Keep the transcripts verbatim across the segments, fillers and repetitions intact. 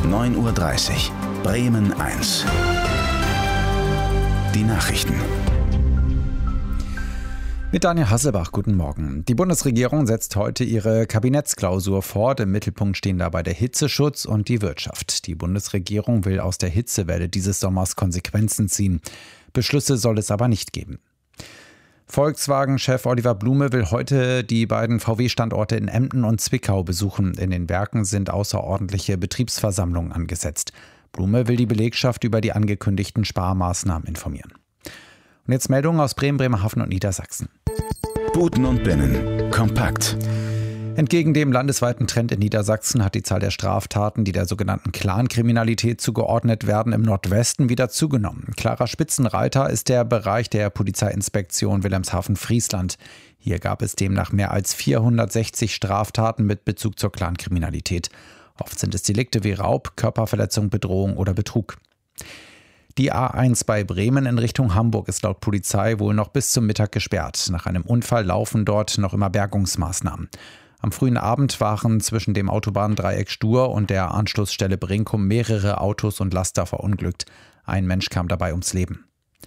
neun Uhr dreißig. Bremen eins. Die Nachrichten. Mit Daniel Hasselbach, guten Morgen. Die Bundesregierung setzt heute ihre Kabinettsklausur fort. Im Mittelpunkt stehen dabei der Hitzeschutz und die Wirtschaft. Die Bundesregierung will aus der Hitzewelle dieses Sommers Konsequenzen ziehen. Beschlüsse soll es aber nicht geben. Volkswagen-Chef Oliver Blume will heute die beiden V W-Standorte in Emden und Zwickau besuchen. In den Werken sind außerordentliche Betriebsversammlungen angesetzt. Blume will die Belegschaft über die angekündigten Sparmaßnahmen informieren. Und jetzt Meldungen aus Bremen, Bremerhaven und Niedersachsen. Buten und Binnen. Kompakt. Entgegen dem landesweiten Trend in Niedersachsen hat die Zahl der Straftaten, die der sogenannten Clankriminalität zugeordnet werden, im Nordwesten wieder zugenommen. Klarer Spitzenreiter ist der Bereich der Polizeiinspektion Wilhelmshaven-Friesland. Hier gab es demnach mehr als vierhundertsechzig Straftaten mit Bezug zur Clankriminalität. Oft sind es Delikte wie Raub, Körperverletzung, Bedrohung oder Betrug. Die A eins bei Bremen in Richtung Hamburg ist laut Polizei wohl noch bis zum Mittag gesperrt. Nach einem Unfall laufen dort noch immer Bergungsmaßnahmen. Am frühen Abend waren zwischen dem Autobahndreieck Stur und der Anschlussstelle Brinkum mehrere Autos und Laster verunglückt. Ein Mensch kam dabei ums Leben.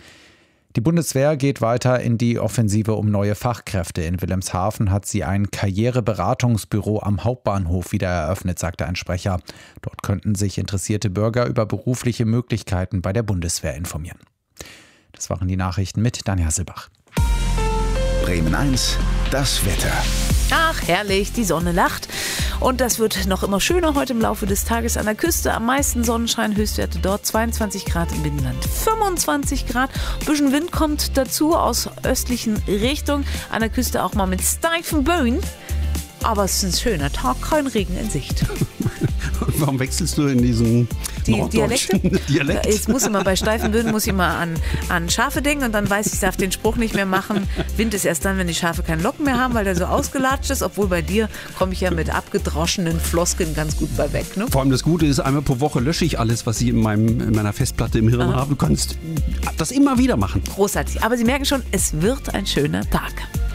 Die Bundeswehr geht weiter in die Offensive um neue Fachkräfte. In Wilhelmshaven hat sie ein Karriereberatungsbüro am Hauptbahnhof wieder eröffnet, sagte ein Sprecher. Dort könnten sich interessierte Bürger über berufliche Möglichkeiten bei der Bundeswehr informieren. Das waren die Nachrichten mit Daniel Hasselbach. Bremen eins, das Wetter. Ach, herrlich, die Sonne lacht. Und das wird noch immer schöner heute im Laufe des Tages an der Küste. Am meisten Sonnenschein, Höchstwerte dort zweiundzwanzig Grad, im Binnenland fünfundzwanzig Grad. Ein bisschen Wind kommt dazu aus östlichen Richtung. An der Küste auch mal mit steifen Böen. Aber es ist ein schöner Tag, kein Regen in Sicht. Und warum wechselst du in diesen Die Dialekte? Dialekt? Jetzt muss ich mal bei steifen Böden muss ich mal an, an Schafe denken und dann weiß ich, ich darf den Spruch nicht mehr machen. Wind ist erst dann, wenn die Schafe keinen Locken mehr haben, weil der so ausgelatscht ist. Obwohl bei dir komme ich ja mit abgedroschenen Floskeln ganz gut bei weg. Ne? Vor allem das Gute ist, einmal pro Woche lösche ich alles, was ich in, meinem, in meiner Festplatte im Hirn Aha. habe. Du kannst das immer wieder machen. Großartig. Aber Sie merken schon, es wird ein schöner Tag.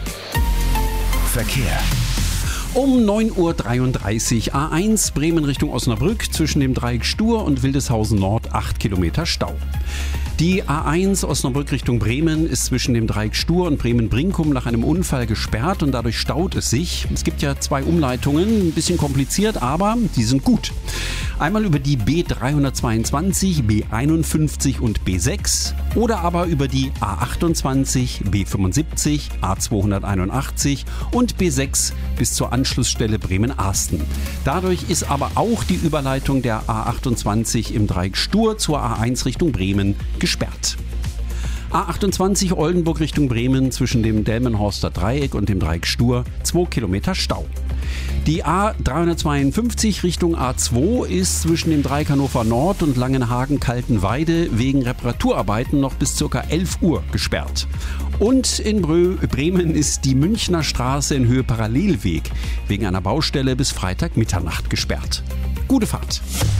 Verkehr. Um neun Uhr dreiunddreißig A eins Bremen Richtung Osnabrück zwischen dem Dreieck Stur und Wildeshausen Nord acht Kilometer Stau. Die A eins Osnabrück Richtung Bremen ist zwischen dem Dreieck Stur und Bremen-Brinkum nach einem Unfall gesperrt und dadurch staut es sich. Es gibt ja zwei Umleitungen, ein bisschen kompliziert, aber die sind gut. Einmal über die B dreihundertzweiundzwanzig, B einundfünfzig und B sechs oder aber über die A achtundzwanzig, B fünfundsiebzig, A zweihunderteinundachtzig und B sechs bis zur Anschlussstelle Bremen-Arsten. Dadurch ist aber auch die Überleitung der A achtundzwanzig im Dreieck Stur zur A eins Richtung Bremen gesperrt. A achtundzwanzig Oldenburg Richtung Bremen zwischen dem Delmenhorster Dreieck und dem Dreieck Stur zwei Kilometer Stau. Die A dreihundertzweiundfünfzig Richtung A zwei ist zwischen dem Dreieck Hannover Nord und Langenhagen-Kaltenweide wegen Reparaturarbeiten noch bis ca. elf Uhr gesperrt. Und in Brö- Bremen ist die Münchner Straße in Höhe Parallelweg wegen einer Baustelle bis Freitag Mitternacht gesperrt. Gute Fahrt!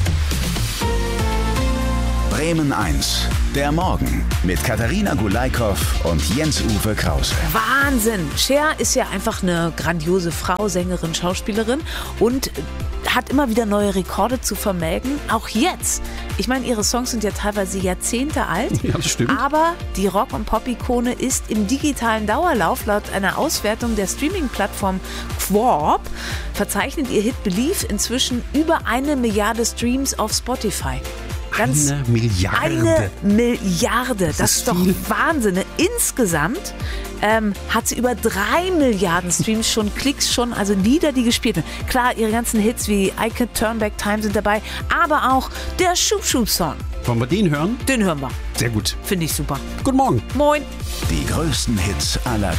Bremen eins, der Morgen mit Katharina Gulaikow und Jens-Uwe Krause. Wahnsinn! Cher ist ja einfach eine grandiose Frau, Sängerin, Schauspielerin und hat immer wieder neue Rekorde zu vermelden. Auch jetzt. Ich meine, ihre Songs sind ja teilweise Jahrzehnte alt. Ja, das stimmt. Aber die Rock- und Pop-Ikone ist im digitalen Dauerlauf. Laut einer Auswertung der Streaming-Plattform Quorb verzeichnet ihr Hit Believe inzwischen über eine Milliarde Streams auf Spotify. Ganz Eine Milliarde. Eine Milliarde. Das, Das ist ist doch viel. Wahnsinn. Insgesamt ähm, hat sie über drei Milliarden Streams schon, Klicks schon, also Lieder, die gespielt werden. Klar, ihre ganzen Hits wie I Could Turn Back Time sind dabei, aber auch der Schub Schub Song. Wollen wir den hören? Den hören wir. Sehr gut. Finde ich super. Guten Morgen. Moin. Die größten Hits aller